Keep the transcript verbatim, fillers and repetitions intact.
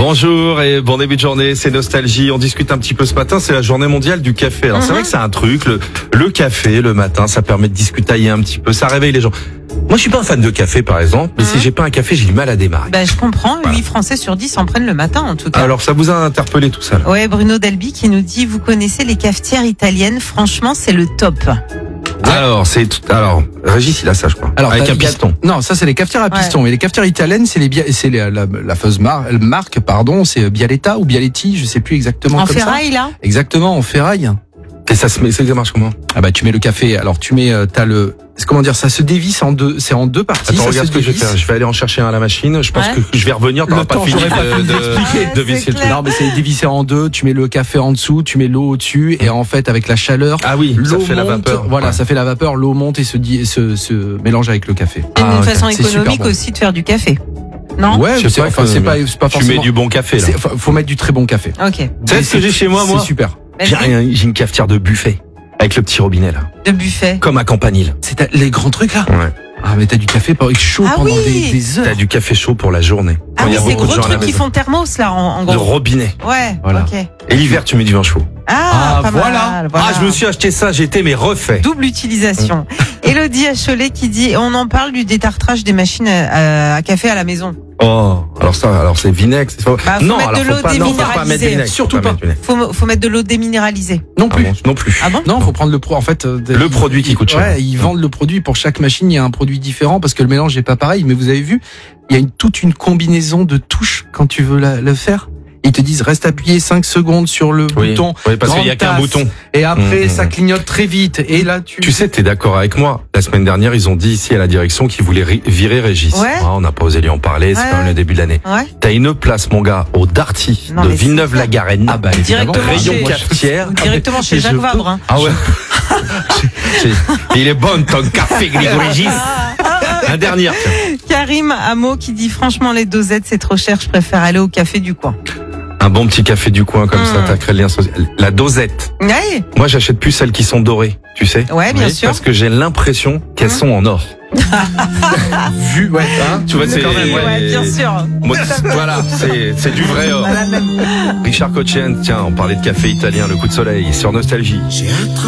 Bonjour et bon début de journée, c'est Nostalgie. On discute un petit peu ce matin, c'est la journée mondiale du café. Alors mm-hmm. c'est vrai que c'est un truc, le, le café le matin, ça permet de discutailler un petit peu, ça réveille les gens. Moi je suis pas un fan de café par exemple, mais mm-hmm. si j'ai pas un café, j'ai du mal à démarrer. Bah je comprends, voilà. huit Français sur dix en prennent le matin en tout cas. Alors ça vous a interpellé tout ça là? Ouais, Bruno Delby qui nous dit, vous connaissez les cafetières italiennes, franchement c'est le top. Ouais. Alors, c'est tout, alors, Régis, il a ça, je crois. Alors, avec un piston. A, non, ça, c'est les cafetières à piston. Ouais. Mais les cafetières italiennes, c'est les, c'est les, la, la fameuse mar, marque, pardon, c'est Bialetta ou Bialetti, je sais plus exactement en comme ferraille, ça. là? Exactement, en ferraille. Et ça se met, ça marche comment? Ah bah, tu mets le café, alors tu mets, euh, t'as le, comment dire, ça se dévisse en deux, c'est en deux parties. Attends, ça regarde ce que je vais faire. Je vais aller en chercher un à la machine. Je pense ouais. que je vais revenir quand on pas fini de, pas de, de, de visser le truc. Non, mais c'est dévissé en deux. Tu mets le café en dessous, tu mets l'eau au-dessus, et en fait, avec la chaleur. Ah oui, ça fait monte, la vapeur. Voilà, ouais. ça fait la vapeur, l'eau monte et se, se, se mélange avec le café. C'est ah, une okay. façon économique bon. aussi de faire du café. Non? Ouais, c'est pas, enfin, c'est pas, c'est pas forcément. Tu mets du bon café, là. Faut mettre du très bon café. Ok. C'est ce que j'ai chez moi, moi. C'est super. J'ai rien, j'ai une cafetière de buffet. Avec le petit robinet, là. De buffet. Comme à Campanile. C'est les grands trucs, là? Ouais. Ah, mais t'as du café chaud ah pendant oui. des, des heures. T'as du café chaud pour la journée. Ah oui, c'est gros trucs qui font thermos, là, en, en gros. De robinet. Ouais, voilà. ok. Et l'hiver, tu mets du vin chaud. Ah, ah pas voilà. Mal, voilà. Ah, je me suis acheté ça, j'ai été mais refait. Double utilisation. Élodie Acholet qui dit, on en parle du détartrage des machines à, à café à la maison. Oh, alors ça, alors c'est vinaigre. C'est pas... Bah, faut non, mettre alors de l'eau faut pas, non, faut pas mettre de vinaigre. Surtout pas. pas. Faut, faut mettre de l'eau déminéralisée. Non plus. Ah bon, non plus. Ah bon? Non, faut prendre le pro, en fait. Euh, le produit qui coûte cher. Ouais, ils vendent le produit pour chaque machine. Il y a un produit différent parce que le mélange est pas pareil. Mais vous avez vu, il y a une, toute une combinaison de touches quand tu veux la, le faire. Ils te disent reste appuyé cinq secondes sur le oui, bouton. Oui, parce qu'il y a qu'un bouton. Et après, mmh, ça mmh. clignote très vite. Et là, tu. Tu sais, t'es d'accord avec moi. La semaine dernière, ils ont dit ici à la direction qu'ils voulaient virer Régis. Ouais. Ah, on n'a pas osé lui en parler. C'est ouais. quand même le début de l'année. Ouais. T'as une place, mon gars, au Darty de Villeneuve-la-Garenne. Ah bah, directement rayon chez, cafetière. Directement chez Jacques Vabre. Hein. Ah ouais. Il est bon ton café, Grégory Régis. Un dernier. Karim Amo qui dit franchement les dosettes c'est trop cher. Je préfère aller au café du coin. Un bon petit café du coin comme mmh. ça, t'as créé le lien social. La dosette. Ouais. Moi, j'achète plus celles qui sont dorées, tu sais. Ouais, bien oui, sûr. Parce que j'ai l'impression qu'elles mmh. sont en or. Vu, ouais. Hein, tu vois, c'est quand même, ouais, ouais, bien sûr. Moi, voilà, c'est c'est du vrai or. Richard Cochen, tiens, on parlait de café italien, le coup de soleil sur Nostalgie.